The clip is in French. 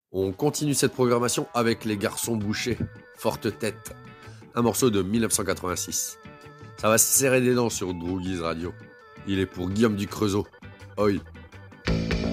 On continue cette programmation avec les Garçons Bouchés, Forte Tête, un morceau de 1986. Ça va se serrer des dents sur Droogies Radio. Il est pour Guillaume du Creusot. Oi.